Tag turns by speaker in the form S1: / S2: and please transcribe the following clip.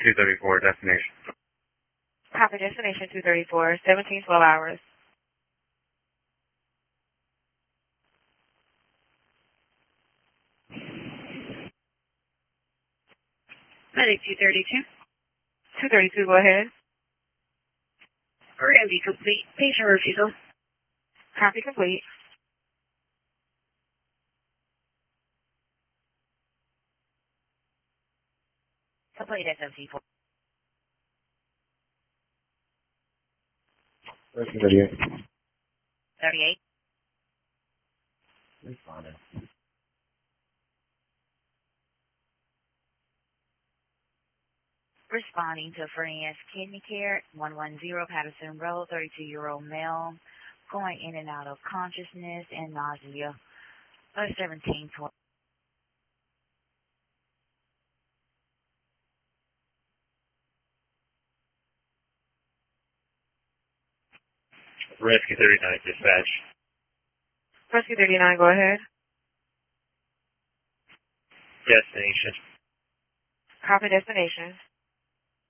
S1: 234, destination.
S2: Copy, destination 234, 1712 hours.
S3: Medic 232.
S2: 232, go ahead.
S3: For MV complete. Patient refusal.
S2: Copy complete.
S3: Complete SMC4.
S1: Rescue 38.
S3: 38.
S1: Responding.
S3: Responding to friend's kidney care, 110 Patterson Road, 32-year-old male, going in and out of consciousness and nausea. 1712.
S1: Rescue 39, dispatch.
S2: Rescue 39, go ahead.
S1: Destination.
S2: Copy, destination.